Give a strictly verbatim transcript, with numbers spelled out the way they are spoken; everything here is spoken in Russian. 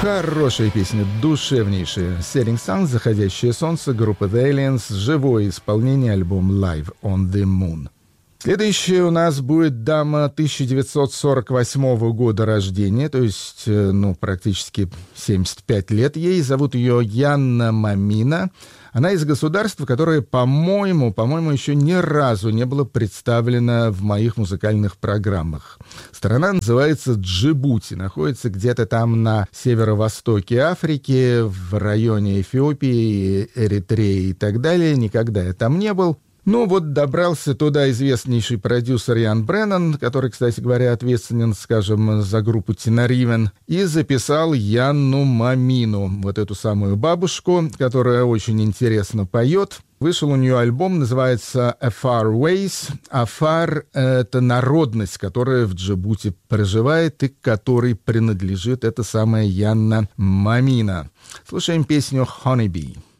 Хорошая песня, душевнейшая. Setting Sun, «Заходящее солнце», группа The Aliens, живое исполнение, альбом Live on the Moon. Следующая у нас будет дама тысяча девятьсот сорок восьмого года рождения, то есть, ну, практически семьдесят пять лет ей. Зовут ее Янна Мамина. Она из государства, которое, по-моему, по-моему, еще ни разу не было представлено в моих музыкальных программах. Страна называется Джибути, находится где-то там на северо-востоке Африки, в районе Эфиопии, Эритреи и так далее. Никогда я там не был. Ну вот добрался туда известнейший продюсер Ян Бреннан, который, кстати говоря, ответственен, скажем, за группу Тина Ривен, и записал Янну Мамину, вот эту самую бабушку, которая очень интересно поет. Вышел у нее альбом, называется «Afar Ways». «Афар» — это народность, которая в Джибути проживает и к которой принадлежит эта самая Янна Мамина. Слушаем песню «Honeybee».